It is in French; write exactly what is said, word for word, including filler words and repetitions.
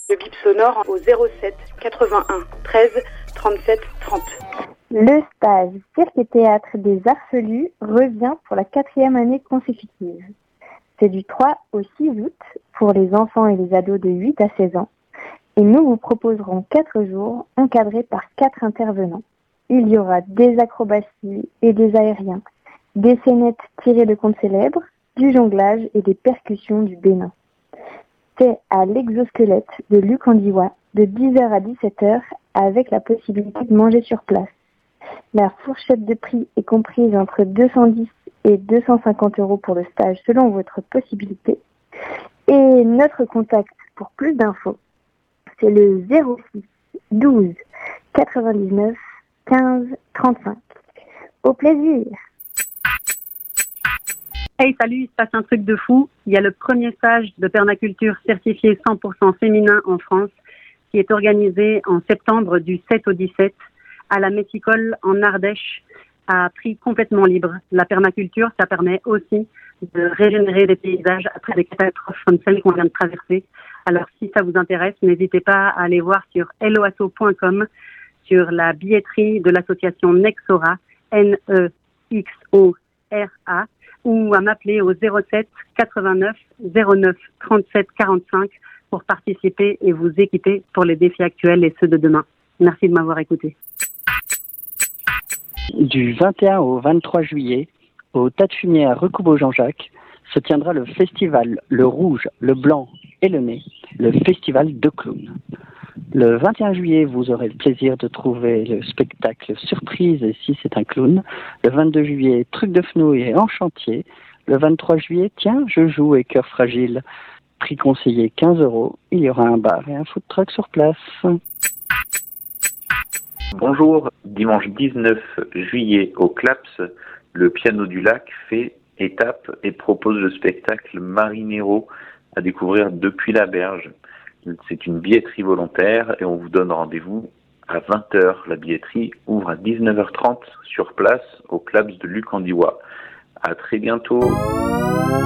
Le bip sonore au zéro sept quatre-vingt-un treize trente-sept trente. Le stage Cirque et Théâtre des Arfelus revient pour la quatrième année consécutive. C'est du trois au six août pour les enfants et les ados de huit à seize ans. Et nous vous proposerons quatre jours encadrés par quatre intervenants. Il y aura des acrobaties et des aériens, des scénettes tirées de contes célèbres, du jonglage et des percussions du Bénin. C'est à l'exosquelette de Lucandiwa de dix heures à dix-sept heures avec la possibilité de manger sur place. La fourchette de prix est comprise entre deux cent dix et deux cent cinquante euros pour le stage selon votre possibilité. Et notre contact pour plus d'infos, c'est le zéro six douze quatre-vingt-dix-neuf quinze trente-cinq. Au plaisir! Hey, salut, il se passe un truc de fou. Il y a le premier stage de permaculture certifié cent pour cent féminin en France qui est organisé en septembre du sept au dix-sept à la Méticole en Ardèche à prix complètement libre. La permaculture, ça permet aussi de régénérer des paysages après des catastrophes comme celles qu'on vient de traverser. Alors, si ça vous intéresse, n'hésitez pas à aller voir sur helloasso point com, sur la billetterie de l'association Nexora, N E X O R A, ou à m'appeler au zéro sept quatre-vingt-neuf zéro neuf trente-sept quarante-cinq pour participer et vous équiper pour les défis actuels et ceux de demain. Merci de m'avoir écouté. Du vingt et un au vingt-trois juillet, au Tas de Fumier à Recoubeau-Jean-Jacques, se tiendra le festival Le Rouge, le Blanc et le Nez, le festival de clowns. Le vingt et un juillet, vous aurez le plaisir de trouver le spectacle Surprise et si c'est un clown. Le vingt-deux juillet, Truc de fenouil en chantier. Le vingt-trois juillet, tiens, je joue et Cœur fragile. Prix conseillé quinze euros. Il y aura un bar et un food truck sur place. Bonjour, dimanche dix-neuf juillet au Claps, le Piano du Lac fait étape et propose le spectacle Marinero à découvrir depuis la berge. C'est une billetterie volontaire et on vous donne rendez-vous à vingt heures. La billetterie ouvre à dix-neuf heures trente sur place au Claps de Lucandiwa. À très bientôt.